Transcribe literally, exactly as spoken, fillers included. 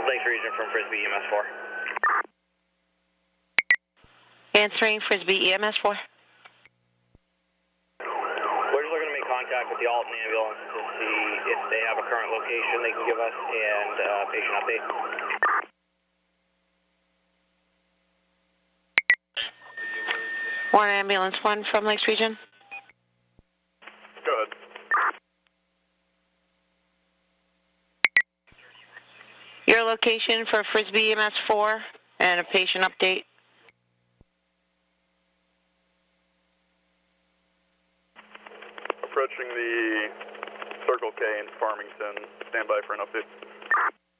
Lakes Region from Frisbee E M S four. Answering Frisbee E M S four. We're just looking to make contact with the Alton ambulance to see if they have a current location they can give us and uh, patient update. Warren Ambulance one from Lakes Region. Go ahead. Your location for Frisbee E M S four and a patient update. Approaching the Circle K in Farmington. Stand by for an update.